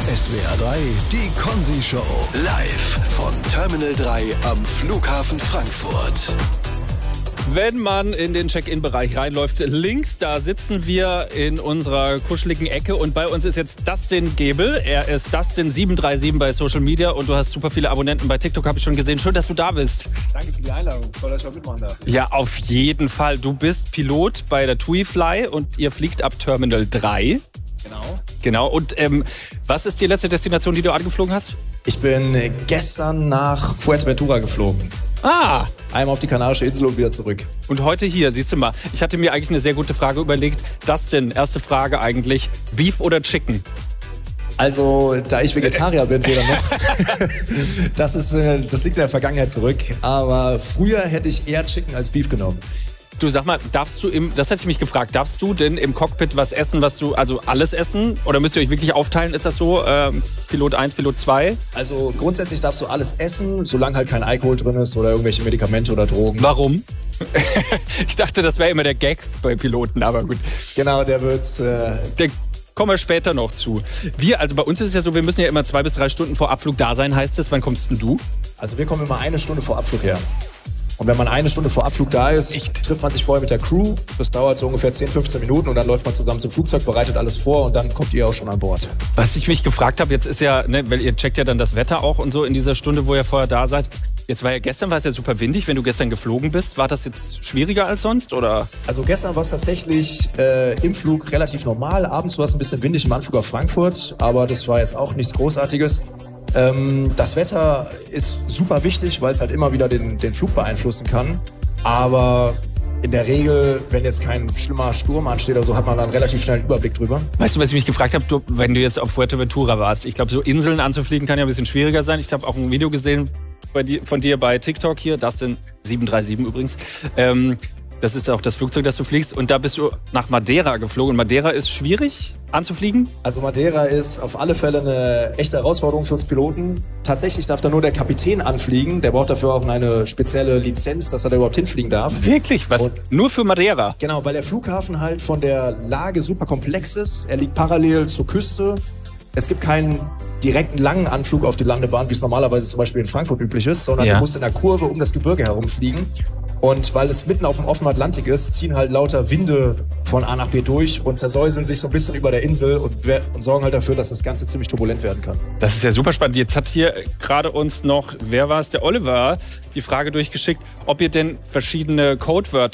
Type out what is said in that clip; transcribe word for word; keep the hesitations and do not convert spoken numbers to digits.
S W R drei, die Konzi-Show. Live von Terminal drei am Flughafen Frankfurt. Wenn man in den Check-in-Bereich reinläuft, links, da sitzen wir in unserer kuscheligen Ecke und bei uns ist jetzt Dustin Gebel. Er ist Dustin sieben drei sieben bei Social Media und du hast super viele Abonnenten bei TikTok, habe ich schon gesehen. Schön, dass du da bist. Danke für die Einladung. Toll, dass ich auch mitmachen darf. Ja, auf jeden Fall. Du bist Pilot bei der TUI Fly und ihr fliegt ab Terminal drei. Genau. Genau. Und ähm, was ist die letzte Destination, die du angeflogen hast? Ich bin gestern nach Fuerteventura geflogen. Ah! Einmal auf die Kanarische Insel und wieder zurück. Und heute hier, siehst du mal, ich hatte mir eigentlich eine sehr gute Frage überlegt. Dustin, erste Frage eigentlich, Beef oder Chicken? Also, da ich Vegetarier bin, weder noch. das, ist, das liegt in der Vergangenheit zurück. Aber früher hätte ich eher Chicken als Beef genommen. Du, sag mal, darfst du im, das hätte ich mich gefragt, darfst du denn im Cockpit was essen, was du, also alles essen? Oder müsst ihr euch wirklich aufteilen, ist das so? Ähm, Pilot eins, Pilot zwei? Also grundsätzlich darfst du alles essen, solange halt kein Alkohol drin ist oder irgendwelche Medikamente oder Drogen. Warum? Ich dachte, das wäre immer der Gag bei Piloten, aber gut. Genau, der wird... Äh der kommen wir später noch zu. Wir, also bei uns ist es ja so, wir müssen ja immer zwei bis drei Stunden vor Abflug da sein, heißt es. Wann kommst denn du? Also wir kommen immer eine Stunde vor Abflug her. Und wenn man eine Stunde vor Abflug da ist, Echt? trifft man sich vorher mit der Crew. Das dauert so ungefähr zehn, fünfzehn Minuten und dann läuft man zusammen zum Flugzeug, bereitet alles vor und dann kommt ihr auch schon an Bord. Was ich mich gefragt habe, jetzt ist ja, ne, weil ihr checkt ja dann das Wetter auch und so in dieser Stunde, wo ihr vorher da seid. Jetzt war ja gestern, war es ja super windig, wenn du gestern geflogen bist. War das jetzt schwieriger als sonst, oder? Also gestern war es tatsächlich äh, im Flug relativ normal. Abends war es ein bisschen windig im Anflug auf Frankfurt, aber das war jetzt auch nichts Großartiges. Ähm, das Wetter ist super wichtig, weil es halt immer wieder den, den Flug beeinflussen kann. Aber in der Regel, wenn jetzt kein schlimmer Sturm ansteht oder so, hat man dann relativ schnell einen Überblick drüber. Weißt du, was ich mich gefragt habe, du, wenn du jetzt auf Fuerteventura warst? Ich glaube, so Inseln anzufliegen kann ja ein bisschen schwieriger sein. Ich habe auch ein Video gesehen bei dir, von dir bei TikTok hier, Dustin sieben drei sieben übrigens. Ähm, das ist auch das Flugzeug, das du fliegst. Und da bist du nach Madeira geflogen. Und Madeira ist schwierig anzufliegen? Also Madeira ist auf alle Fälle eine echte Herausforderung für uns Piloten. Tatsächlich darf da nur der Kapitän anfliegen. Der braucht dafür auch eine spezielle Lizenz, dass er da überhaupt hinfliegen darf. Wirklich? Was? Und nur für Madeira? Genau, weil der Flughafen halt von der Lage super komplex ist. Er liegt parallel zur Küste. Es gibt keinen direkten langen Anflug auf die Landebahn, wie es normalerweise zum Beispiel in Frankfurt üblich ist, sondern ja. du musst in der Kurve um das Gebirge herumfliegen. Und weil es mitten auf dem offenen Atlantik ist, ziehen halt lauter Winde von A nach B durch und zersäuseln sich so ein bisschen über der Insel und, und sorgen halt dafür, dass das Ganze ziemlich turbulent werden kann. Das ist ja super spannend. Jetzt hat hier gerade uns noch, wer war es, der Oliver, die Frage durchgeschickt, ob ihr denn verschiedene Codewörter